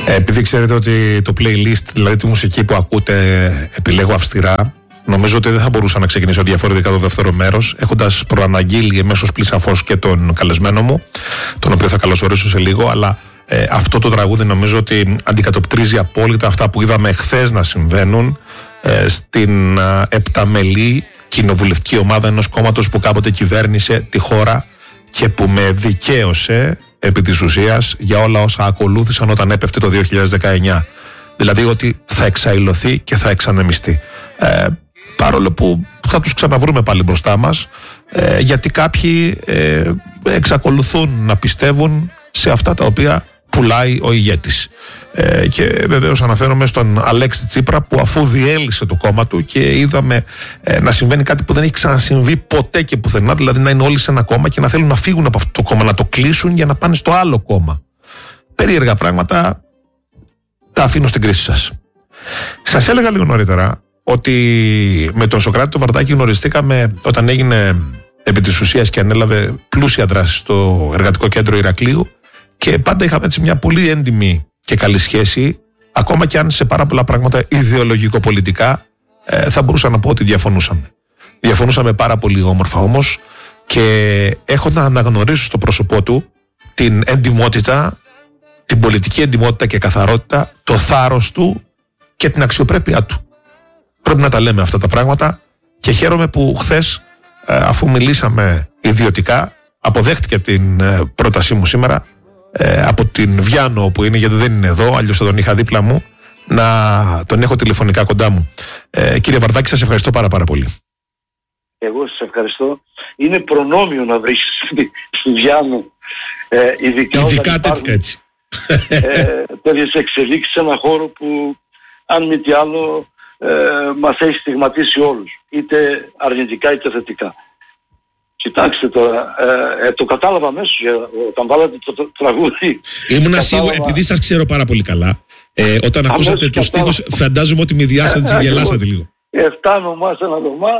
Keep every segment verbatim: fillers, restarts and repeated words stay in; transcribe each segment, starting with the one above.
Ε, επειδή ξέρετε ότι το playlist, δηλαδή τη μουσική που ακούτε, επιλέγω αυστηρά, νομίζω ότι δεν θα μπορούσα να ξεκινήσω διαφορετικά το δεύτερο μέρος, έχοντας προαναγγείλει εμέσως πλησαφώς και τον καλεσμένο μου, τον οποίο θα καλωσορίσω σε λίγο, αλλά ε, αυτό το τραγούδι νομίζω ότι αντικατοπτρίζει απόλυτα αυτά που είδαμε χθες να συμβαίνουν ε, στην ε, επταμελή κοινοβουλευτική ομάδα ενός κόμματος που κάποτε κυβέρνησε τη χώρα και που με δικαίωσε επί της ουσίας για όλα όσα ακολούθησαν όταν έπεφτε το δύο χιλιάδες δεκαεννιά. Δηλαδή ότι θα εξαϊλωθεί και θα εξανεμιστεί. Ε, παρόλο που θα τους ξαναβρούμε πάλι μπροστά μας, ε, γιατί κάποιοι ε, εξακολουθούν να πιστεύουν σε αυτά τα οποία πουλάει ο ηγέτης. Ε, και βεβαίως αναφέρομαι στον Αλέξη Τσίπρα, που αφού διέλυσε το κόμμα του και είδαμε ε, να συμβαίνει κάτι που δεν έχει ξανασυμβεί ποτέ και πουθενά, δηλαδή να είναι όλοι σε ένα κόμμα και να θέλουν να φύγουν από αυτό το κόμμα, να το κλείσουν για να πάνε στο άλλο κόμμα. Περίεργα πράγματα, τα αφήνω στην κρίση σας. Σας έλεγα λίγο νωρίτερα ότι με τον Σωκράτη τον Βαρδάκη γνωριστήκαμε όταν έγινε επί της ουσίας και ανέλαβε πλούσια δράση στο Εργατικό Κέντρο Ηρακλείου, και πάντα είχαμε έτσι μια πολύ έντιμη και καλή σχέση, ακόμα και αν σε πάρα πολλά πράγματα ιδεολογικο-πολιτικά ε, θα μπορούσα να πω ότι διαφωνούσαμε. Διαφωνούσαμε πάρα πολύ όμορφα όμως, και έχω να αναγνωρίσω στο πρόσωπό του την εντιμότητα, την πολιτική εντιμότητα και καθαρότητα, το θάρρος του και την αξιοπρέπειά του. Πρέπει να τα λέμε αυτά τα πράγματα, και χαίρομαι που χθες, ε, αφού μιλήσαμε ιδιωτικά, αποδέχτηκε την ε, πρότασή μου σήμερα, Ε, από την Βιάνο που είναι, γιατί δεν είναι εδώ, αλλιώς θα τον είχα δίπλα μου, να τον έχω τηλεφωνικά κοντά μου. Ε, κύριε Βαρδάκη, σας ευχαριστώ πάρα πάρα πολύ. Εγώ σας ευχαριστώ. Είναι προνόμιο να βρίσκεις στη Βιάνο, ε, ειδικά, ειδικά όταν τέτοι, έτσι. Ε, τέτοιες εξελίξεις σε ένα χώρο που, αν μη τι άλλο, ε, μας έχει στιγματίσει όλους, είτε αρνητικά είτε θετικά. Κοιτάξτε τώρα, ε, ε, το κατάλαβα αμέσως όταν βάλατε το, το τραγούδι. Ήμουνα σίγουρο, επειδή σας ξέρω πάρα πολύ καλά, ε, όταν ακούσατε τους στίχους, φαντάζομαι ότι με διάσατε και γελάσατε λίγο. Εφτά ονομά σε ένα ονομά.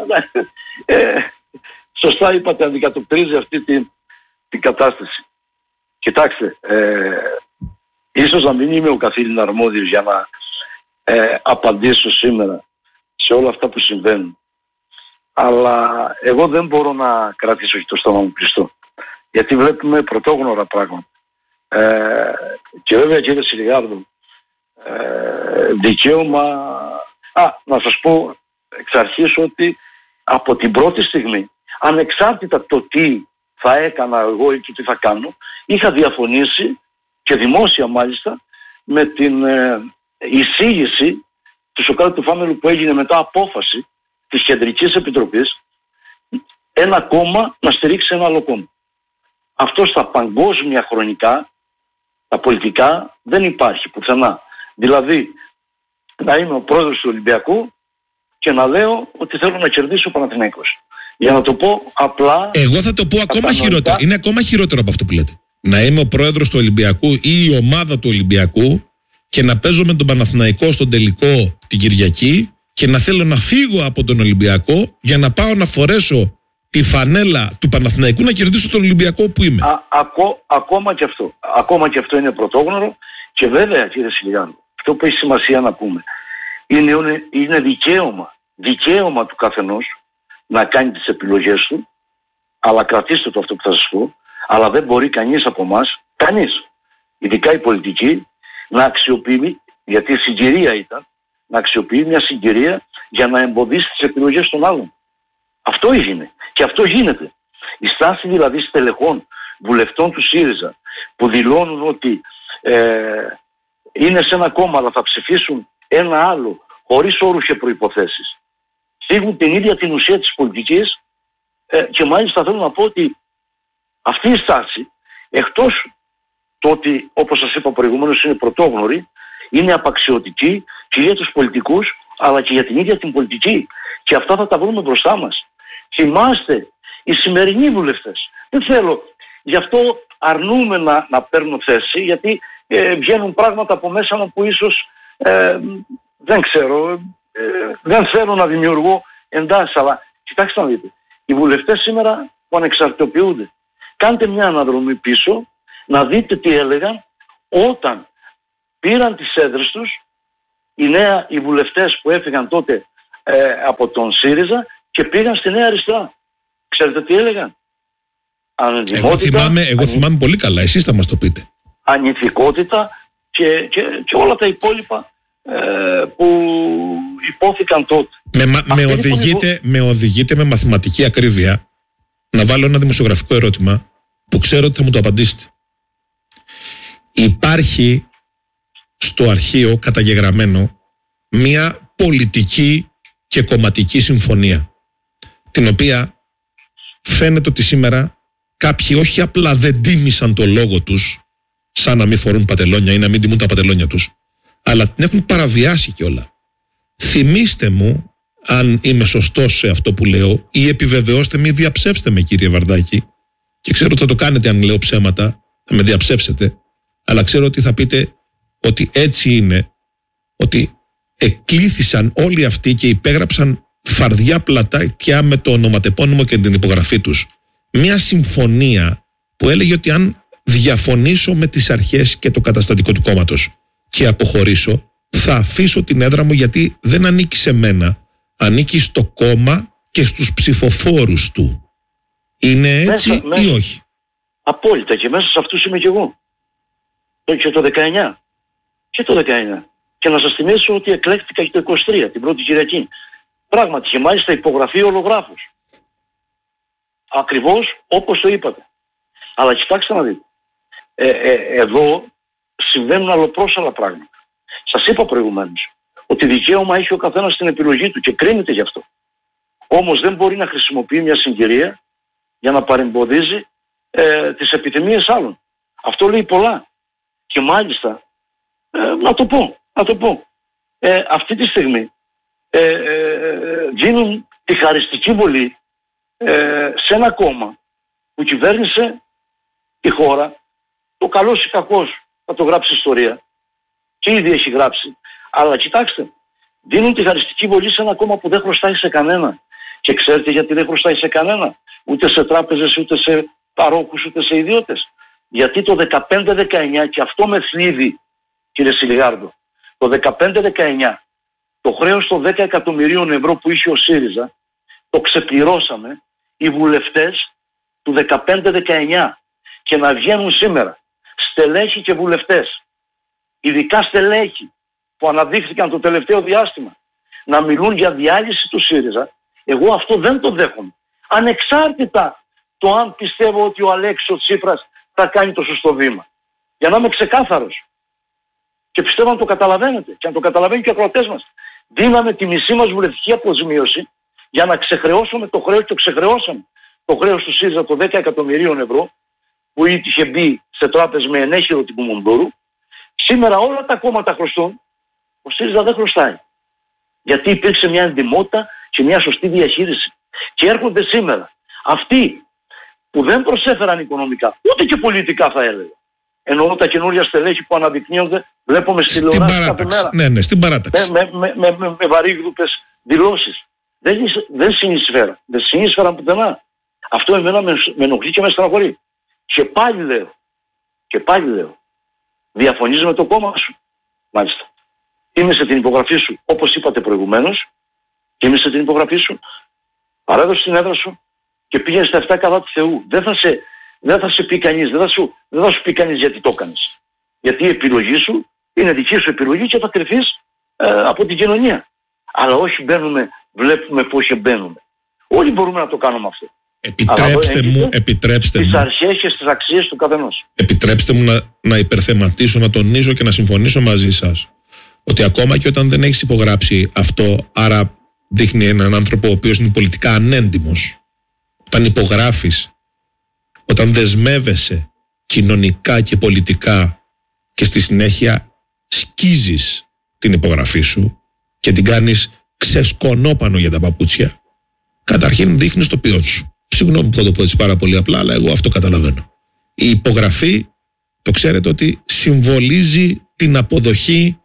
Ε, σωστά είπατε, αντικατοπτρίζει αυτή την, την κατάσταση. Κοιτάξτε, ε, ίσως να μην είμαι ο καθήλυνα αρμόδιος για να ε, απαντήσω σήμερα σε όλα αυτά που συμβαίνουν. Αλλά εγώ δεν μπορώ να κρατήσω και το στόμα μου κλειστό. Γιατί βλέπουμε πρωτόγνωρα πράγματα. Ε, και βέβαια, κύριε Σιλιγάρδο, ε, δικαίωμα... Α, να σας πω εξ αρχής ότι από την πρώτη στιγμή, ανεξάρτητα το τι θα έκανα εγώ ή το τι θα κάνω, είχα διαφωνήσει, και δημόσια μάλιστα, με την ε, εισήγηση του Σωκράτη του Φάμελου που έγινε μετά απόφαση της Κεντρικής Επιτροπής, ένα κόμμα να στηρίξει ένα άλλο κόμμα. Αυτό στα παγκόσμια χρονικά, τα πολιτικά, δεν υπάρχει πουθενά. Δηλαδή, να είμαι ο πρόεδρος του Ολυμπιακού και να λέω ότι θέλω να κερδίσει ο Παναθηναϊκός. Για να το πω απλά... Εγώ θα το πω ακόμα χειρότερο. Είναι ακόμα χειρότερο από αυτό που λέτε. Να είμαι ο πρόεδρος του Ολυμπιακού ή η ομάδα του Ολυμπιακού και να παίζω με τον Παναθηναϊκό στον τελικό την Κυριακή, και να θέλω να φύγω από τον Ολυμπιακό για να πάω να φορέσω τη φανέλα του Παναθηναϊκού να κερδίσω τον Ολυμπιακό που είμαι. Α, ακό, ακόμα και αυτό. Ακόμα και αυτό είναι πρωτόγνωρο. Και βέβαια, κύριε Σιλιγάνο, αυτό που έχει σημασία να πούμε είναι, είναι, είναι δικαίωμα, δικαίωμα του καθενός να κάνει τις επιλογές του, αλλά κρατήστε το αυτό που θα σας πω, αλλά δεν μπορεί κανείς από εμάς, κανείς, ειδικά η πολιτική, να αξιοποιεί, γιατί η συγκυρία ήταν, να αξιοποιεί μια συγκυρία για να εμποδίσει τις επιλογές των άλλων. Αυτό έγινε. Και αυτό γίνεται. Η στάση δηλαδή στελεχών, βουλευτών του ΣΥΡΙΖΑ, που δηλώνουν ότι ε, είναι σε ένα κόμμα αλλά θα ψηφίσουν ένα άλλο χωρίς όρους και προϋποθέσεις, φύγουν την ίδια την ουσία της πολιτικής, ε, και μάλιστα θέλω να πω ότι αυτή η στάση, εκτός το ότι, όπως σας είπα προηγουμένως, είναι πρωτόγνωρη, είναι απαξιωτική και για τους πολιτικούς, αλλά και για την ίδια την πολιτική. Και αυτά θα τα βρούμε μπροστά μας. Θυμάστε, οι σημερινοί βουλευτές, δεν θέλω, γι' αυτό αρνούμε να, να παίρνω θέση, γιατί ε, βγαίνουν πράγματα από μέσα μου που ίσως ε, δεν ξέρω, ε, δεν θέλω να δημιουργώ εντάσεις, αλλά κοιτάξτε να δείτε, οι βουλευτές σήμερα που ανεξαρτητοποιούνται, κάντε μια αναδρομή πίσω, να δείτε τι έλεγαν όταν πήραν τις έδρες τους οι, νέα, οι βουλευτές που έφυγαν τότε ε, από τον ΣΥΡΙΖΑ και πήγαν στη Νέα Αριστερά. Ξέρετε τι έλεγαν? Εγώ θυμάμαι, εγώ θυμάμαι πολύ καλά, εσείς θα μας το πείτε. Ανηθικότητα και, και, και όλα τα υπόλοιπα ε, που υπόθηκαν τότε. Με, με, οδηγείτε, με οδηγείτε με μαθηματική ακρίβεια να βάλω ένα δημοσιογραφικό ερώτημα που ξέρω ότι θα μου το απαντήσετε. Υπάρχει στο αρχείο καταγεγραμμένο μια πολιτική και κομματική συμφωνία, την οποία φαίνεται ότι σήμερα κάποιοι όχι απλά δεν τίμησαν το λόγο τους, σαν να μην φορούν πατελόνια ή να μην τιμούν τα πατελόνια τους, αλλά την έχουν παραβιάσει κιόλα. Θυμήστε μου, αν είμαι σωστός σε αυτό που λέω, ή επιβεβαιώστε με ή διαψεύστε με, κύριε Βαρδάκη, και ξέρω ότι θα το κάνετε αν λέω ψέματα, θα με διαψεύσετε, αλλά ξέρω ότι θα πείτε ότι έτσι είναι, ότι εκλήθησαν όλοι αυτοί και υπέγραψαν φαρδιά πλατάκια με το ονοματεπώνυμο και την υπογραφή τους μια συμφωνία που έλεγε ότι αν διαφωνήσω με τις αρχές και το καταστατικό του κόμματος και αποχωρήσω, θα αφήσω την έδρα μου, γιατί δεν ανήκει σε μένα, ανήκει στο κόμμα και στους ψηφοφόρους του. Είναι έτσι μέσα, ή μέσα. όχι? Απόλυτα, και μέσα σε αυτούς είμαι κι εγώ. Και το δεκαεννιά. Και το δεκαεννιά. Και να σας θυμίσω ότι εκλέχθηκα και το είκοσι τρία, την πρώτη Κυριακή. Πράγματι, και μάλιστα υπογραφή ολογράφους. Ακριβώς όπως το είπατε. Αλλά κοιτάξτε να δείτε. Ε, ε, εδώ συμβαίνουν αλλοπρόσαλα πράγματα. Σας είπα προηγουμένως ότι δικαίωμα έχει ο καθένας στην επιλογή του και κρίνεται γι' αυτό. Όμως δεν μπορεί να χρησιμοποιεί μια συγκυρία για να παρεμποδίζει ε, τις επιθυμίες άλλων. Αυτό λέει πολλά. Και μάλιστα, ε, να το πω, να το πω. Ε, αυτή τη στιγμή ε, ε, δίνουν τη χαριστική βολή ε, σε ένα κόμμα που κυβέρνησε τη χώρα, το καλός ή κακός θα το γράψει ιστορία και ήδη έχει γράψει. Αλλά κοιτάξτε, δίνουν τη χαριστική βολή σε ένα κόμμα που δεν χρωστάει σε κανένα. Και ξέρετε γιατί δεν χρωστάει σε κανένα? Ούτε σε τράπεζες, ούτε σε παρόχους, ούτε σε ιδιώτες. Γιατί το δεκαπέντε δεκαεννιά, και αυτό με θλίβει, κύριε Σιλιγάρντο, το δεκαπέντε δεκαεννιά το χρέος των δέκα εκατομμυρίων ευρώ που είχε ο ΣΥΡΙΖΑ το ξεπληρώσαμε οι βουλευτές του δεκαπέντε δεκαεννιά. Και να βγαίνουν σήμερα στελέχοι και βουλευτές, ειδικά στελέχοι που αναδείχθηκαν το τελευταίο διάστημα, να μιλούν για διάλυση του ΣΥΡΙΖΑ, εγώ αυτό δεν το δέχομαι. Ανεξάρτητα το αν πιστεύω ότι ο Αλέξης Τσίπρας θα κάνει το σωστό βήμα. Για να είμαι ξεκάθαρος. Και πιστεύω να το καταλαβαίνετε και να το καταλαβαίνουν και οι ακροατές μας. Δίναμε τη μισή μας βουλευτική αποζημίωση για να ξεχρεώσουμε το χρέος, και το ξεχρεώσαμε. Το χρέος του ΣΥΡΙΖΑ των δέκα εκατομμυρίων ευρώ που είχε μπει σε τράπεζες με ενέχειρο τύπου Μοντούρου. Σήμερα όλα τα κόμματα χρωστούν, ο ΣΥΡΙΖΑ δεν χρωστάει. Γιατί υπήρξε μια εντιμότητα και μια σωστή διαχείριση. Και έρχονται σήμερα αυτοί που δεν προσέφεραν οικονομικά, ούτε και πολιτικά θα έλεγα. Εννοώ τα καινούργια στελέχη που αναδεικνύονται, βλέπουμε στη τηλεόραση κάθε μέρα. Ναι, ναι, στην παράταξη. Με, με, με, με, με βαρύγδουπες δηλώσεις. Δεν, δεν συνεισφέραν. Δεν συνεισφέραν πουθενά. Αυτό εμένα με, με ενοχλεί και με στεναχωρεί. Και πάλι λέω, και πάλι λέω, διαφωνείς με το κόμμα σου? Μάλιστα. Τίμησε την υπογραφή σου, όπως είπατε προηγουμένως, τίμησε την υπογραφή σου, παρέδωσε την έδρα σου και πήγαινε στα εφτά κατά του Θεού. Δεν θα σε, δεν θα σε πει κανείς, δεν θα σου, δεν θα σου πει κανείς γιατί το έκανες. Γιατί η επιλογή σου είναι δική σου επιλογή και θα κρυφείς ε, από την κοινωνία. Αλλά όχι μπαίνουμε, βλέπουμε πώς μπαίνουμε. Όλοι μπορούμε να το κάνουμε αυτό. Επιτρέψτε μου, επιτρέψτε στις μου. αρχές και στις αξίες του καθενός. Επιτρέψτε μου να, να υπερθεματίσω, να τονίσω και να συμφωνήσω μαζί σας ότι ακόμα και όταν δεν έχεις υπογράψει αυτό, άρα δείχνει έναν άνθρωπο ο οποίος είναι πολιτικά ανέντιμος, όταν υπογράφεις, όταν δεσμεύεσαι κοινωνικά και πολιτικά και στη συνέχεια σκίζεις την υπογραφή σου και την κάνεις ξεσκονόπανο για τα παπούτσια, καταρχήν δείχνεις το ποιόν σου. Συγγνώμη που θα το πω έτσι πάρα πολύ απλά, αλλά εγώ αυτό καταλαβαίνω. Η υπογραφή, το ξέρετε ότι συμβολίζει την αποδοχή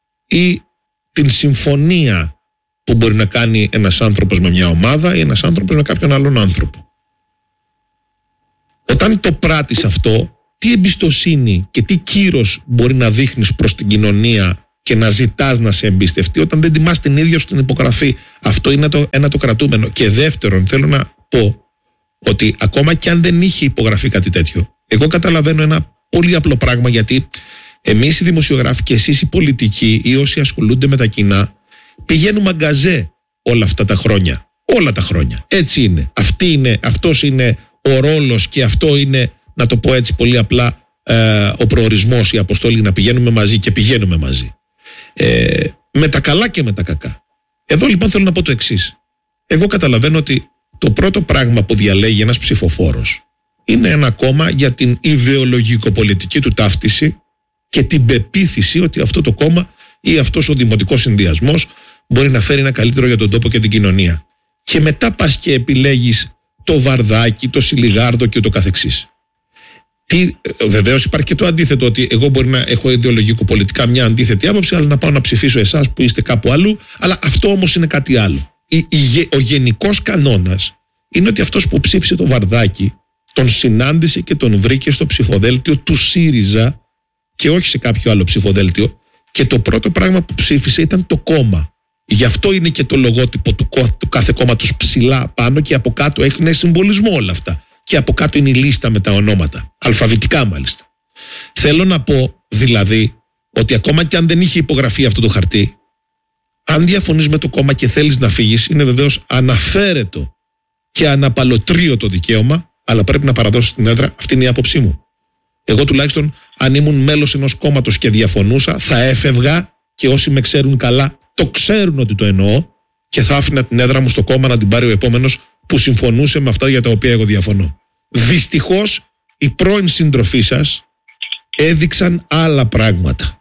ή την συμφωνία που μπορεί να κάνει ένας άνθρωπος με μια ομάδα ή ένας άνθρωπος με κάποιον άλλον άνθρωπο. Όταν το πράττεις αυτό, τι εμπιστοσύνη και τι κύρος μπορεί να δείχνεις προς την κοινωνία και να ζητάς να σε εμπιστευτεί όταν δεν τιμάς την ίδια σου την υπογραφή? Αυτό είναι το, ένα το κρατούμενο. Και δεύτερον, θέλω να πω ότι ακόμα και αν δεν είχε υπογραφεί κάτι τέτοιο, εγώ καταλαβαίνω ένα πολύ απλό πράγμα, γιατί εμείς οι δημοσιογράφοι και εσείς οι πολιτικοί ή όσοι ασχολούνται με τα κοινά πηγαίνουν μαγκαζέ όλα αυτά τα χρόνια. Όλα τα χρόνια. Έτσι είναι. Αυτή είναι αυτός είναι ο ρόλος και αυτό είναι, να το πω έτσι πολύ απλά, ε, ο προορισμός, η αποστολή, να πηγαίνουμε μαζί και πηγαίνουμε μαζί. Ε, με τα καλά και με τα κακά. Εδώ λοιπόν θέλω να πω το εξής. Εγώ καταλαβαίνω ότι το πρώτο πράγμα που διαλέγει ένας ψηφοφόρος είναι ένα κόμμα για την ιδεολογικο-πολιτική του ταύτιση και την πεποίθηση ότι αυτό το κόμμα ή αυτός ο δημοτικός συνδυασμός μπορεί να φέρει ένα καλύτερο για τον τόπο και την κοινωνία. Και μετά πας και επιλέγεις το Βαρδάκι, το Σιλιγάρδο και ούτω καθεξής. Τι, βεβαίως υπάρχει και το αντίθετο, ότι εγώ μπορεί να έχω ιδεολογικο-πολιτικά μια αντίθετη άποψη, αλλά να πάω να ψηφίσω εσάς που είστε κάπου αλλού. Αλλά αυτό όμως είναι κάτι άλλο. Η, η, ο γενικός κανόνας είναι ότι αυτός που ψήφισε το Βαρδάκι τον συνάντησε και τον βρήκε στο ψηφοδέλτιο του ΣΥΡΙΖΑ και όχι σε κάποιο άλλο ψηφοδέλτιο, και το πρώτο πράγμα που ψήφισε ήταν το κόμμα. Γι' αυτό είναι και το λογότυπο του, του κάθε κόμματος ψηλά πάνω και από κάτω έχουν συμβολισμό όλα αυτά. Και από κάτω είναι η λίστα με τα ονόματα, αλφαβητικά μάλιστα. Θέλω να πω δηλαδή ότι ακόμα και αν δεν είχε υπογραφεί αυτό το χαρτί, αν διαφωνείς με το κόμμα και θέλεις να φύγεις, είναι βεβαίως αναφέρετο και αναπαλωτρίωτο δικαίωμα, αλλά πρέπει να παραδώσεις την έδρα. Αυτή είναι η άποψή μου. Εγώ τουλάχιστον, αν ήμουν μέλος ενός κόμματος και διαφωνούσα, θα έφευγα, και όσοι με ξέρουν καλά το ξέρουν ότι το εννοώ, και θα άφηνα την έδρα μου στο κόμμα να την πάρει ο επόμενος που συμφωνούσε με αυτά για τα οποία εγώ διαφωνώ. Δυστυχώς οι πρώην σύντροφοί σας έδειξαν άλλα πράγματα.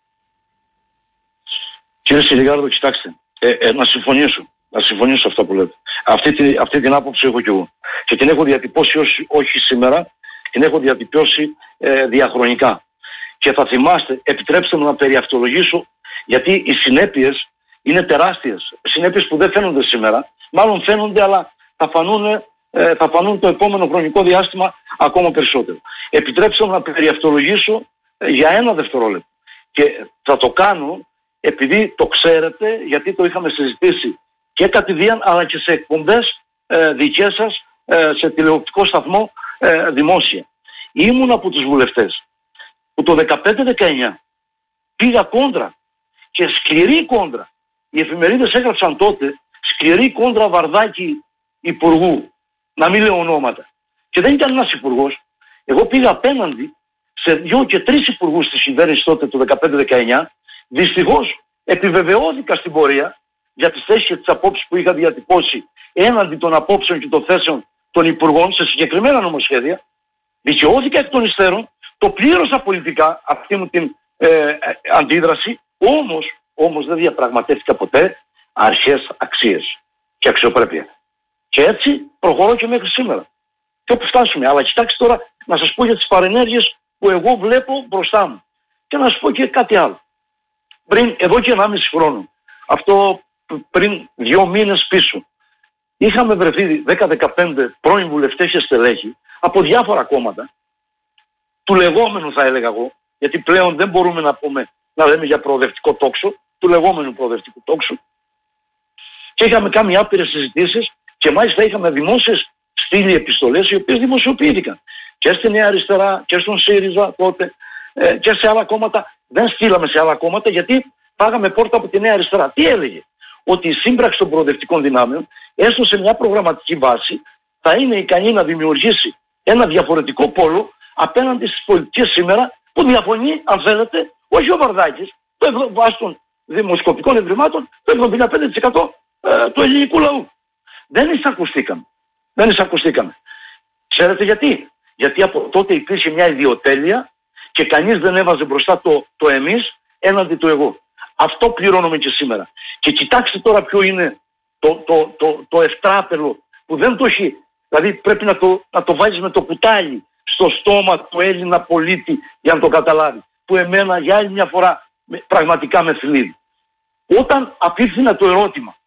Κύριε Σιλιγάρδο, κοιτάξτε, ε, ε, να συμφωνήσω. Να συμφωνήσω σε αυτά που λέτε. Αυτή, τη, αυτή την άποψη έχω κι εγώ. Και την έχω διατυπώσει όχι, όχι σήμερα, την έχω διατυπώσει ε, διαχρονικά. Και θα θυμάστε, επιτρέψτε μου να περιαυτολογήσω, γιατί οι συνέπειες είναι τεράστιες. Συνέπειες που δεν φαίνονται σήμερα, μάλλον φαίνονται, αλλά θα φανούν, ε, θα φανούν το επόμενο χρονικό διάστημα ακόμα περισσότερο. Επιτρέψτε μου να περιαυτολογήσω ε, για ένα δευτερόλεπτο. Και θα το κάνω επειδή το ξέρετε, γιατί το είχαμε συζητήσει και κατηδίαν, αλλά και σε εκπομπές ε, δικές σας, ε, σε τηλεοπτικό σταθμό ε, δημόσια. Ήμουν από τους βουλευτές που το δεκαπέντε δεκαεννιά πήγα κόντρα, και σκληρή κόντρα. Οι εφημερίδες έγραψαν τότε σκληρή κόντρα Βαρδάκη υπουργού, να μην λέω ονόματα. Και δεν ήταν ένας υπουργός. Εγώ πήγα απέναντι σε δυο και τρεις υπουργούς της κυβέρνησης τότε το δεκαπέντε δεκαεννιά. Δυστυχώς επιβεβαιώθηκα στην πορεία για τις θέσεις και τις απόψεις που είχα διατυπώσει έναντι των απόψεων και των θέσεων των υπουργών σε συγκεκριμένα νομοσχέδια. Δικαιώθηκα εκ των υστέρων, το πλήρωσα πολιτικά αυτή μου την ε, ε, αντίδραση, όμως, όμως δεν διαπραγματεύτηκα ποτέ αρχές, αξίες και αξιοπρέπεια. Και έτσι προχωρώ και μέχρι σήμερα. Και όπου φτάσουμε. Αλλά κοιτάξτε τώρα να σας πω για τις παρενέργειες που εγώ βλέπω μπροστά μου. Και να σας πω και κάτι άλλο. Πριν, εδώ και ενάμιση χρόνο, αυτό πριν δύο μήνες πίσω, είχαμε βρεθεί δέκα δεκαπέντε πρώην βουλευτές και στελέχη από διάφορα κόμματα, του λεγόμενου θα έλεγα εγώ, γιατί πλέον δεν μπορούμε να πούμε, να λέμε για προοδευτικό τόξο, του λεγόμενου προοδευτικού τόξου, και είχαμε κάνει άπειρες συζητήσεις και μάλιστα είχαμε δημόσιες στείλει επιστολές οι οποίες δημοσιοποιήθηκαν και στη Νέα Αριστερά και στον ΣΥΡΙΖΑ τότε ε, και σε άλλα κόμματα. Δεν στείλαμε σε άλλα κόμματα γιατί πάγαμε πόρτα από τη Νέα Αριστερά. Τι έλεγε? Ότι η σύμπραξη των προοδευτικών δυνάμεων, έστω σε μια προγραμματική βάση, θα είναι ικανή να δημιουργήσει ένα διαφορετικό πόλο απέναντι στις πολιτικές σήμερα που διαφωνεί, αν θέλετε, όχι ο Βαρδάκης, το βάσει των δημοσκοπικών ευρημάτων, το εβδομήντα πέντε τοις εκατό ε, του ελληνικού λαού. Δεν εισακουστήκαμε. Δεν εισακουστήκαμε. Ξέρετε γιατί? Γιατί από τότε υπήρχε μια ιδιοτέλεια και κανείς δεν έβαζε μπροστά το, το εμείς έναντι του εγώ. Αυτό πληρώνουμε και σήμερα. Και κοιτάξτε τώρα ποιο είναι το, το, το, το ευτράπελο που δεν το έχει. Δηλαδή πρέπει να το, να το βάζεις με το κουτάλι στο στόμα του Έλληνα πολίτη για να το καταλάβει. Που εμένα για άλλη μια φορά πραγματικά με θλίβει. Όταν απίθυνα το ερώτημα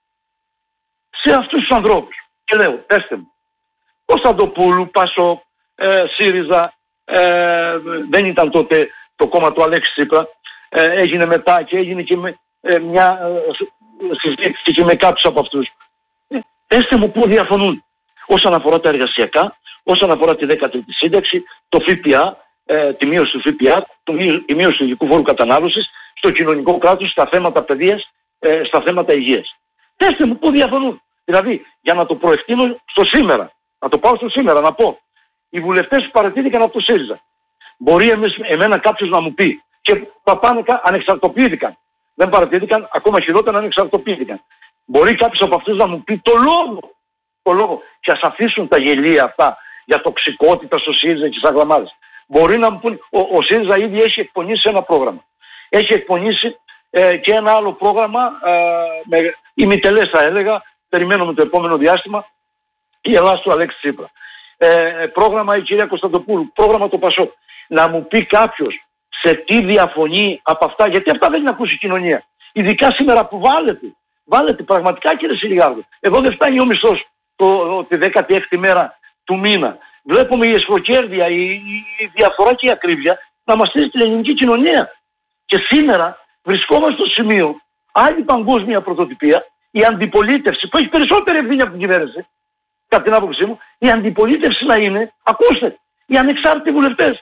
σε αυτούς τους ανθρώπους και λέω, πέστε μου, Κωνσταντοπούλου, Πασόκ, ε, ΣΥΡΙΖΑ, ε, δεν ήταν τότε το κόμμα του Αλέξη Τσίπρα, ε, έγινε μετά και έγινε και με, ε, μια ε, συζήτηση και με κάποιους από αυτούς. Ε, πέστε μου πού διαφωνούν όσον αφορά τα εργασιακά, όσον αφορά τη δέκατη σύνταξη, το ΦΠΑ, ε, τη μείωση του ΦΠΑ, το, τη μείωση του ειδικού φόρου κατανάλωσης, στο κοινωνικό κράτος, στα θέματα παιδείας, ε, στα θέματα υγείας. Πέστε μου πού διαφωνούν. Δηλαδή, για να το προεκτείνω στο σήμερα, να το πάω στο σήμερα, να πω, οι βουλευτές που παραιτήθηκαν από το ΣΥΡΙΖΑ, μπορεί εμείς, εμένα κάποιος να μου πει, και τα πάνε, ανεξαρτοποιήθηκαν, δεν παραιτήθηκαν, ακόμα χειρότερα ανεξαρτοποιήθηκαν. Μπορεί κάποιος από αυτούς να μου πει το λόγο, το λόγο, και ας αφήσουν τα γελία αυτά για τοξικότητα στο ΣΥΡΙΖΑ και στις αγλαμάδες. Μπορεί να μου πούν, ο, ο ΣΥΡΙΖΑ ήδη έχει εκπονήσει ένα πρόγραμμα. Έχει εκπονήσει ε, και ένα άλλο πρόγραμμα, ε, με, ημιτελές θα έλεγα, περιμένουμε το επόμενο διάστημα, η Ελλάδα του Αλέξη Τσίπρα. Ε, πρόγραμμα η κυρία Κωνσταντοπούλου, πρόγραμμα το Πασόκ. Να μου πει κάποιος σε τι διαφωνεί από αυτά, γιατί αυτά δεν είναι ακούσει η κοινωνία. Ειδικά σήμερα που βάλετε, βάλετε πραγματικά κύριε Σιλιγάρδο. Εδώ δεν φτάνει ο μισθός το, τη δέκατη έκτη μέρα του μήνα. Βλέπουμε η εσχροκέρδεια, η, η διαφορά και η ακρίβεια να μας στήσει την ελληνική κοινωνία. Και σήμερα βρισκόμαστε στο σημείο, άλλη παγκόσμια πρωτοτυπία, η αντιπολίτευση που έχει περισσότερη ευθύνη από την κυβέρνηση, κατά την άποψή μου, η αντιπολίτευση να είναι, ακούστε, οι ανεξάρτητοι βουλευτές.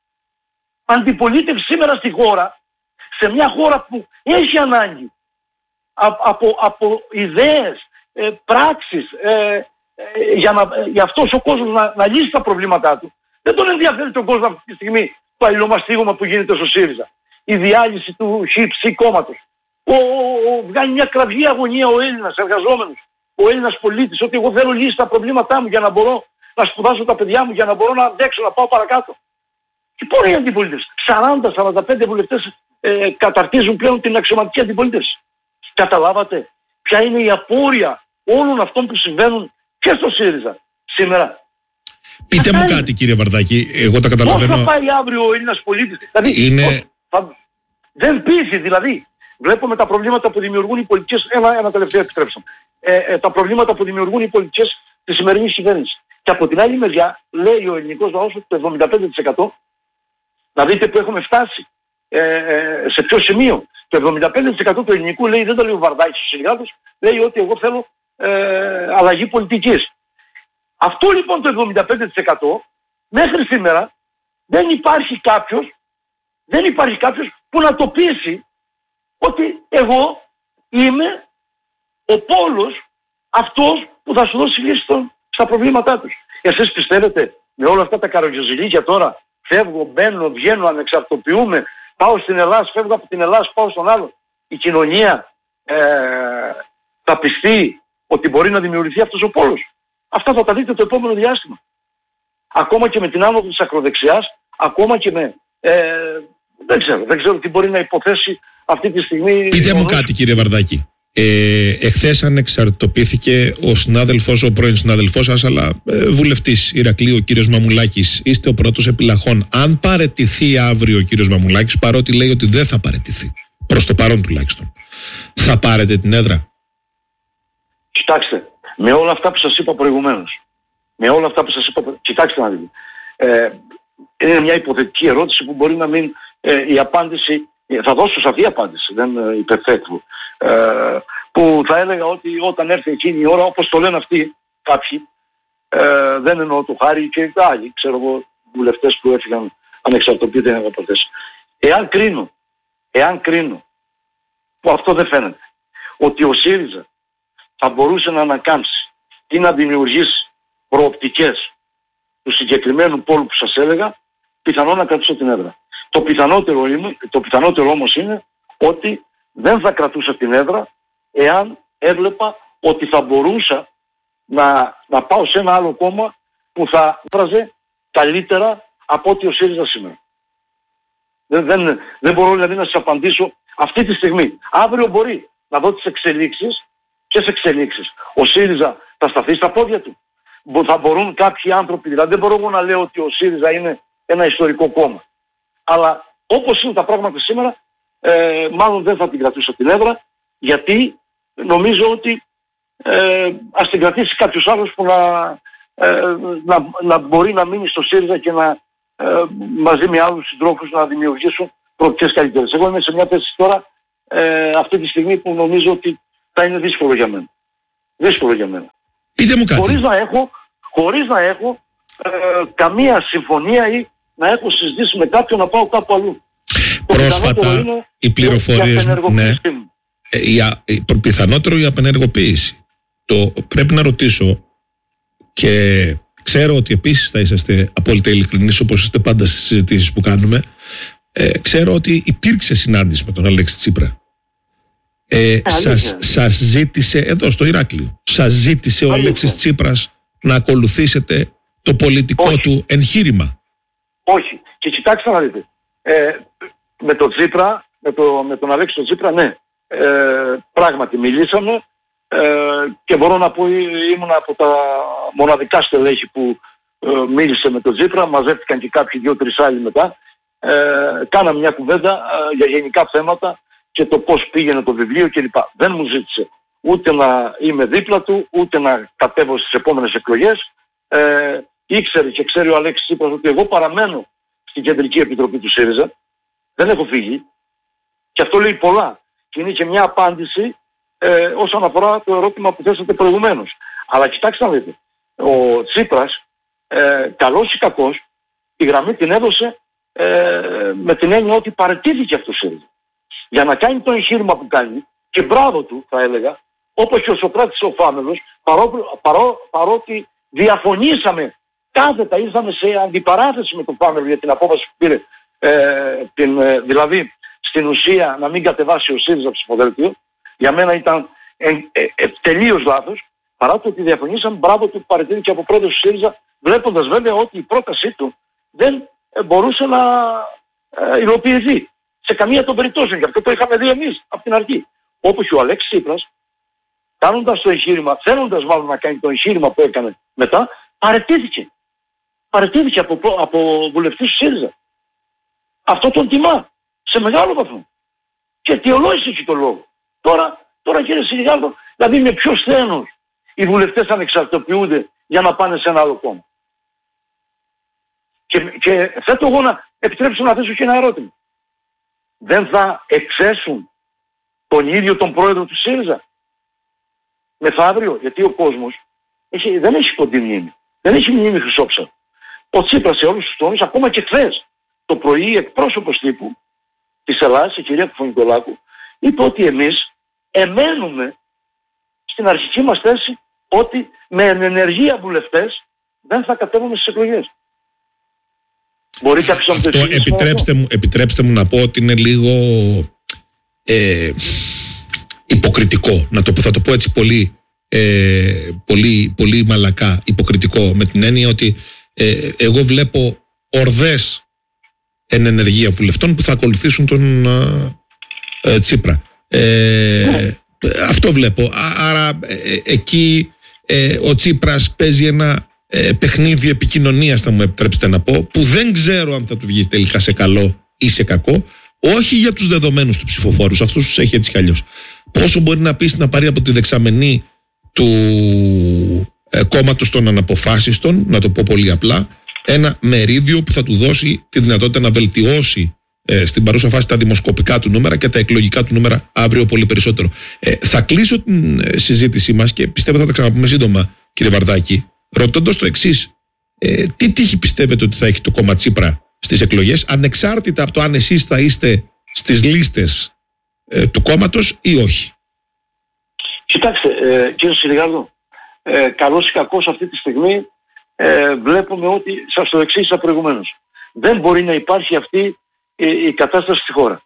Αντιπολίτευση σήμερα στη χώρα, σε μια χώρα που έχει ανάγκη από, από, από ιδέες, ε, πράξεις, ε, ε, για, να, ε, για αυτός ο κόσμος να, να λύσει τα προβλήματά του. Δεν τον ενδιαφέρει τον κόσμο αυτή τη στιγμή το αλληλομαστίγωμα που γίνεται στο ΣΥΡΙΖΑ. Η διάλυση του χ κόμματος. Ο, ο, ο, βγάζει μια κραυγή αγωνία ο Έλληνας εργαζόμενος, ο Έλληνας πολίτης, ότι εγώ θέλω λύσει τα προβλήματά μου για να μπορώ να σπουδάσω τα παιδιά μου, για να μπορώ να αντέξω, να πάω παρακάτω. Και πού είναι η αντιπολίτευση? σαράντα με σαράντα πέντε βουλευτές ε, καταρτίζουν πλέον την αξιωματική αντιπολίτευση. Καταλάβατε ποια είναι η απόρρεια όλων αυτών που συμβαίνουν και στο ΣΥΡΙΖΑ σήμερα? Πείτε μου κάτι κύριε Βαρδάκη, εγώ τα καταλαβαίνω. Πώς θα πάει αύριο ο Έλληνας πολίτης? Δηλαδή, είναι... θα... δεν πείθει δηλαδή. Βλέπουμε τα προβλήματα που δημιουργούν οι πολιτικές, ένα, ένα τελευταίο επιτρέψτε, ε, ε, τα προβλήματα που δημιουργούν οι πολιτικές της σημερινής κυβέρνησης. Και από την άλλη μεριά λέει ο ελληνικός λαός ότι το εβδομήντα πέντε τοις εκατό, να δείτε που έχουμε φτάσει, ε, ε, σε ποιο σημείο. Το εβδομήντα πέντε τοις εκατό του ελληνικού λέει, δεν το λέει ο Βαρδάκης στους συνεργάτες, λέει ότι εγώ θέλω ε, αλλαγή πολιτικής. Αυτό λοιπόν το εβδομήντα πέντε τοις εκατό μέχρι σήμερα δεν υπάρχει κάποιος, δεν υπάρχει κάποιος που να το πείσει ότι εγώ είμαι ο πόλος αυτός που θα σου δώσει λύση στα προβλήματά τους. Εσείς πιστεύετε με όλα αυτά τα καρογκιοζηλίκια τώρα, φεύγω, μπαίνω, βγαίνω, ανεξαρτοποιούμε, πάω στην Ελλάδα, φεύγω από την Ελλάδα, πάω στον άλλο, η κοινωνία ε, θα πιστεί ότι μπορεί να δημιουργηθεί αυτός ο πόλος? Αυτά θα τα δείτε το επόμενο διάστημα. Ακόμα και με την άνοδο της ακροδεξιάς, ακόμα και με... Ε, δεν ξέρω, δεν ξέρω τι μπορεί να υποθέσει αυτή τη στιγμή. Πείτε μου κάτι κύριε Βαρδάκη. Ε, εχθές ανεξαρτητοποιήθηκε ο συνάδελφος, ο πρώην συνάδελφός σας, αλλά ε, βουλευτής Ηρακλείου, ο κύριος Μαμουλάκης. Είστε ο πρώτος επιλαχών. Αν παραιτηθεί αύριο ο κύριος Μαμουλάκης, παρότι λέει ότι δεν θα παραιτηθεί, προς το παρόν τουλάχιστον, θα πάρετε την έδρα? Κοιτάξτε, με όλα αυτά που σας είπα προηγουμένως, με όλα αυτά που σας είπα, κοιτάξτε να δείτε, ε, είναι μια υποθετική ερώτηση που μπορεί να μην ε, η απάντηση, θα δώσω σαφή απάντηση, δεν ε, υπερθέτω, ε, που θα έλεγα ότι όταν έρθει εκείνη η ώρα, όπως το λένε αυτοί κάποιοι, ε, δεν εννοώ το Χάρη και άλλοι, ξέρω εγώ, βουλευτές που έφυγαν ανεξαρτοποιητές αναπατές. Εάν κρίνω, εάν κρίνω, που αυτό δεν φαίνεται, ότι ο ΣΥΡΙΖΑ θα μπορούσε να ανακάμψει ή να δημιουργήσει προοπτικές του συγκεκριμένου πόλου που σας έλεγα, πιθανόν να κρατήσω την έδρα. Το πιθανότερο, είναι, το πιθανότερο όμως είναι ότι δεν θα κρατούσα την έδρα εάν έβλεπα ότι θα μπορούσα να, να πάω σε ένα άλλο κόμμα που θα βράζε καλύτερα από ό,τι ο ΣΥΡΙΖΑ σήμερα. Δεν, δεν, δεν μπορώ δηλαδή να σας απαντήσω αυτή τη στιγμή. Αύριο μπορεί να δω τις εξελίξεις. Ποιες εξελίξεις? Ο ΣΥΡΙΖΑ θα σταθεί στα πόδια του? Θα μπορούν κάποιοι άνθρωποι, δηλαδή δεν μπορώ εγώ να λέω ότι ο ΣΥΡΙΖΑ είναι ένα ιστορικό κόμμα. Αλλά όπως είναι τα πράγματα σήμερα, ε, μάλλον δεν θα την κρατήσω την έδρα, γιατί νομίζω ότι ε, ας την κρατήσει κάποιος άλλος που να, ε, να, να μπορεί να μείνει στο ΣΥΡΙΖΑ και να, ε, μαζί με άλλους συντρόφους να δημιουργήσουν προοπτικές καλύτερες. Εγώ είμαι σε μια θέση τώρα ε, αυτή τη στιγμή που νομίζω ότι θα είναι δύσκολο για μένα. Δύσκολο για μένα. Πείτε μου κάτι. Χωρίς να έχω, χωρίς να έχω ε, καμία συμφωνία ή να έχω συζητήσει με κάποιον να πάω κάπου αλλού. Πρόσφατα οι πληροφορίες μου, ναι, ε, η, α, η, πιθανότερο η απενεργοποίηση. Το πρέπει να ρωτήσω, και ξέρω ότι επίσης θα είσαστε απόλυτα ειλικρινείς όπως είστε πάντα στις συζητήσεις που κάνουμε. Ε, ξέρω ότι υπήρξε συνάντηση με τον Αλέξη Τσίπρα. Ε, σας, σας ζήτησε, εδώ στο Ηράκλειο, σας ζήτησε ο Αλέξης Τσίπρας να ακολουθήσετε το πολιτικό Όχι. του εγχείρημα? Όχι. Και κοιτάξτε να δείτε. Ε, με τον Τσίπρα, με, το, με τον Αλέξη τον Τσίπρα, ναι. Ε, πράγματι μιλήσαμε ε, και μπορώ να πω ήμουν από τα μοναδικά στελέχη που ε, μίλησε με τον Τσίπρα. Μαζεύτηκαν και κάποιοι δύο-τρεις άλλοι μετά. Ε, κάναμε μια κουβέντα ε, για γενικά θέματα και το πώς πήγαινε το βιβλίο κλπ. Δεν μου ζήτησε ούτε να είμαι δίπλα του, ούτε να κατέβω στις επόμενες εκλογές. Ε, ήξερε και ξέρει ο Αλέξης Τσίπρας ότι εγώ παραμένω στην Κεντρική Επιτροπή του ΣΥΡΙΖΑ. Δεν έχω φύγει. Και αυτό λέει πολλά. Και είναι και μια απάντηση ε, όσον αφορά το ερώτημα που θέσατε προηγουμένως. Αλλά κοιτάξτε να δείτε. Ο Τσίπρας, ε, καλός ή κακός, τη γραμμή την έδωσε ε, με την έννοια ότι παραιτήθηκε αυτό το ΣΥΡΙΖΑ. Για να κάνει το εγχείρημα που κάνει, και μπράβο του θα έλεγα, όπως και ο Σωκράτης ο Φάμελος, παρό, παρό, παρότι διαφωνήσαμε, κάθετα ήρθαμε σε αντιπαράθεση με τον Φάμελο για την απόφαση που πήρε, ε, την, ε, δηλαδή στην ουσία να μην κατεβάσει ο ΣΥΡΙΖΑ ψηφοδέλτιο, για μένα ήταν ε, ε, ε, τελείως λάθος, παρά το ότι διαφωνήσαμε, μπράβο του που παραιτήθηκε από πρόεδρος του ΣΥΡΙΖΑ, βλέποντας βέβαια ότι η πρότασή του δεν ε, μπορούσε να ε, υλοποιηθεί. Σε καμία των περιπτώσεων, και αυτό το είχαμε δει εμείς από την αρχή. Όπως και ο Αλέξης Τσίπρας, κάνοντας το εγχείρημα, θέλοντας μάλλον να κάνει το εγχείρημα που έκανε μετά, παραιτήθηκε. Παραιτήθηκε από, από βουλευτής του ΣΥΡΙΖΑ. Αυτό τον τιμά, σε μεγάλο βαθμό. Και αιτιολόγησε και τον λόγο. Τώρα, τώρα κύριε Σιλιγάρδο, δηλαδή με ποιο σθένος οι βουλευτές ανεξαρτητοποιούνται για να πάνε σε ένα άλλο κόμμα. Και, και θέτω εγώ να επιτρέψω να θέσω και ένα ερώτημα. Δεν θα εξέσουν τον ίδιο τον πρόεδρο του ΣΥΡΙΖΑ μεθαύριο? Γιατί ο κόσμος έχει, δεν έχει κοντή μνήμη. Δεν έχει μνήμη χρυσόψαρο. Ο Τσίπρας σε όλους τους τόνους, ακόμα και χθες το πρωί, εκπρόσωπος τύπου της Ελλάδας, η κυρία Κουφονικολάκου, είπε ότι εμείς εμένουμε στην αρχική μας θέση ότι με ενεργεία βουλευτές δεν θα κατέβουμε στις εκλογές. Μπορεί κάποιος να το εξηγήσει? Επιτρέψτε μου, επιτρέψτε μου να πω ότι είναι λίγο ε, υποκριτικό. Να το, θα το πω έτσι πολύ, ε, πολύ, πολύ μαλακά υποκριτικό, με την έννοια ότι ε, εγώ βλέπω ορδές εν ενεργεία βουλευτών που θα ακολουθήσουν τον ε, Τσίπρα. Ε, αυτό βλέπω. Ά, άρα ε, εκεί ε, ο Τσίπρας παίζει ένα ε, παιχνίδι επικοινωνίας, θα μου επιτρέψετε να πω, που δεν ξέρω αν θα του βγει τελικά σε καλό ή σε κακό. Όχι για τους δεδομένους του ψηφοφόρους, αυτούς τους έχει έτσι κι αλλιώς. Πόσο μπορεί να πείσει να πάρει από τη δεξαμενή του ε, κόμματος των αναποφάσιστων, να το πω πολύ απλά, ένα μερίδιο που θα του δώσει τη δυνατότητα να βελτιώσει ε, στην παρούσα φάση τα δημοσκοπικά του νούμερα και τα εκλογικά του νούμερα αύριο πολύ περισσότερο. Ε, θα κλείσω την ε, συζήτησή μας και πιστεύω θα τα ξαναπούμε σύντομα, κύριε Βαρδάκη, ρωτώντας το εξής. Ε, τι τύχη πιστεύετε ότι θα έχει το κόμμα Τσίπρα στις εκλογές, ανεξάρτητα από το αν εσείς θα είστε στις λίστες ε, του κόμματος ή όχι? Κοιτάξτε, ε, κύριε Σιλιγάρδο, ε, καλώς ή κακώς αυτή τη στιγμή ε, βλέπουμε ότι, σας το εξήγησα προηγουμένως, δεν μπορεί να υπάρχει αυτή ε, η κατάσταση στη χώρα.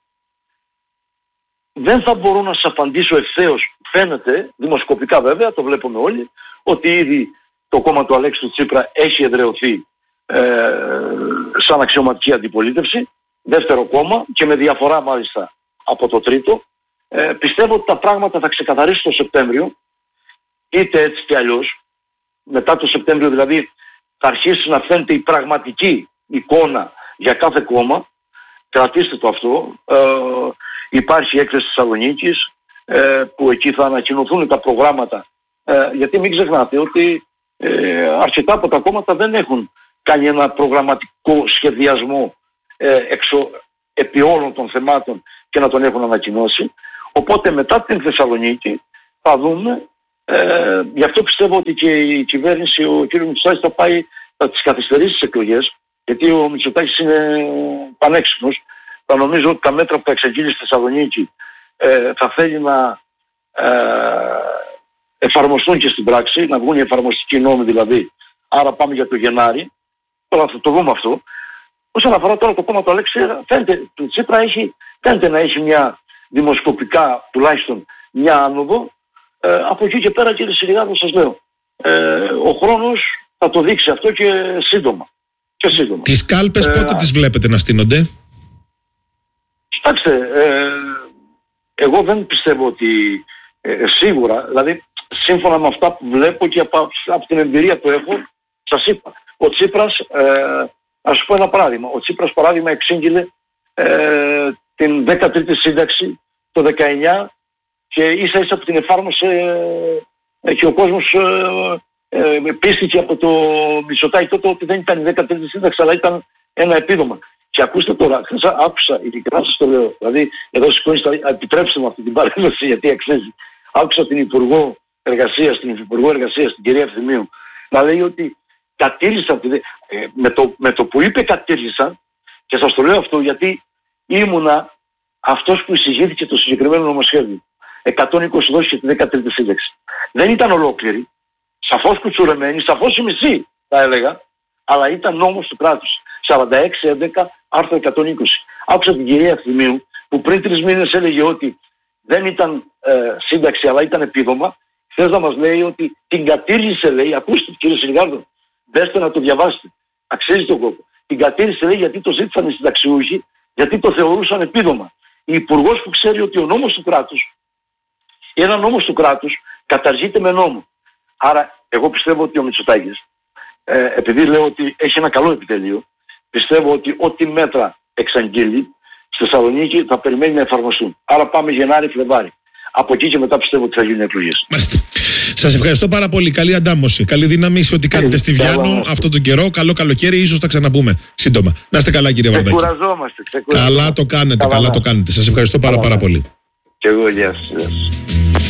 Δεν θα μπορώ να σας απαντήσω ευθέως, φαίνεται, δημοσκοπικά βέβαια, το βλέπουμε όλοι, ότι ήδη το κόμμα του Αλέξη του Τσίπρα έχει εδραιωθεί ε, σαν αξιωματική αντιπολίτευση, δεύτερο κόμμα και με διαφορά μάλιστα από το τρίτο. Ε, πιστεύω ότι τα πράγματα θα ξεκαθαρίσουν το Σεπτέμβριο, είτε έτσι και αλλιώς. Μετά το Σεπτέμβριο δηλαδή θα αρχίσει να φαίνεται η πραγματική εικόνα για κάθε κόμμα. Κρατήστε το αυτό. Ε, υπάρχει έκθεση της Θεσσαλονίκης ε, που εκεί θα ανακοινωθούν τα προγράμματα. Ε, γιατί μην ξεχνάτε ότι ε, αρκετά από τα κόμματα δεν έχουν κάνει ένα προγραμματικό σχεδιασμό ε, εξω, επί όλων των θεμάτων και να τον έχουν ανακοινώσει. Οπότε μετά την Θεσσαλονίκη θα δούμε, ε, γι' αυτό πιστεύω ότι και η κυβέρνηση, ο κ. Μητσοτάκης θα πάει, θα τις καθυστερήσει τις εκλογές, γιατί ο Μητσοτάκης είναι πανέξυπνος. Θα νομίζω ότι τα μέτρα που θα εξαγγείλει στη Θεσσαλονίκη ε, θα θέλει να ε, εφαρμοστούν και στην πράξη, να βγουν οι εφαρμοστικοί νόμοι δηλαδή. Άρα πάμε για το Γενάρη. Τώρα θα το δούμε αυτό. Όσον αφορά τώρα το κόμμα του Αλέξη, φαίνεται, του Τσίπρα έχει, φαίνεται να έχει μια δημοσκοπικά τουλάχιστον μια άνοδο. Ε, από εκεί και πέρα, κύριε Σιλιγάδο, σας λέω, ε, ο χρόνος θα το δείξει αυτό και σύντομα. Και σύντομα. Τις κάλπες ε, πότε τις βλέπετε να στείνονται? Κοιτάξτε, ε, εγώ δεν πιστεύω ότι ε, σίγουρα, δηλαδή σύμφωνα με αυτά που βλέπω και από, από την εμπειρία που έχω, σας είπα, ο Τσίπρας, ε, ας σου πω ένα παράδειγμα, ο Τσίπρας παράδειγμα εξήγηλε ε, την δέκατη τρίτη σύνταξη το δεκαεννιά και ίσα ίσα που την εφάρμοσε ε, και ο κόσμος ε, ε, πίστηκε από το Μητσοτάκη τότε ότι δεν ήταν η δέκατη τρίτη σύνταξη αλλά ήταν ένα επίδομα. Και ακούστε τώρα, χθες άκουσα, ειλικρινά σας το λέω, δηλαδή εδώ σηκώνεις, επιτρέψτε μου αυτή την παρέμβαση γιατί αξίζει. Άκουσα την Υπουργό Εργασίας, την Υπουργό Εργασίας, την κυρία Ευθυμίου, να λέει ότι κατήργησαν, ε, με, το, με το που είπε κατήργησαν, και σας το λέω αυτό γιατί ήμουνα αυτός που εισηγήθηκε το συγκεκριμένο νομοσχέδιο. εκατόν είκοσι δόσεις και τη δέκατη τρίτη σύνταξη. Δεν ήταν ολόκληρη, σαφώς κουτσουρεμένη, σαφώς η μισή θα έλεγα, αλλά ήταν νόμος του κράτους. σαράντα έξι έντεκα άρθρο εκατόν είκοσι. Άκουσα την κυρία Ευθυμίου που πριν τρεις μήνες έλεγε ότι δεν ήταν ε, σύνταξη αλλά ήταν επίδομα. Θες να μας λέει ότι την κατήργησε, λέει, ακούστε κύριε Σιλιγάρδο, δέστε να το διαβάσετε, αξίζει τον κόπο. Την κατήργησε, λέει, γιατί το ζήτησαν οι συνταξιούχοι, γιατί το θεωρούσαν επίδομα. Η υπουργός που ξέρει ότι ο νόμος του κράτους, ένα νόμος του κράτους καταργείται με νόμο. Άρα εγώ πιστεύω ότι ο Μητσοτάκης, ε, επειδή λέω ότι έχει ένα καλό επιτελείο, πιστεύω ότι ό,τι μέτρα εξαγγείλει στη Θεσσαλονίκη θα περιμένει να εφαρμοστούν. Άρα πάμε Γενάρη-Φλεβάρη. Από εκεί και μετά πιστεύω ότι θα γίνουν εκλογές. Μάλιστα. Σας ευχαριστώ πάρα πολύ. Καλή αντάμωση. Καλή δύναμη σε ό,τι κάνετε στη Βιάννο αυτόν τον καιρό. Καλό καλοκαίρι. Ίσως τα ξαναπούμε σύντομα. Να είστε καλά, κύριε Βαρδάκη. Ξεκουραζόμαστε. Καλά το κάνετε. Καλά, καλά το κάνετε. Σας ευχαριστώ πάρα, πάρα πολύ. Και εγώ, γεια σας.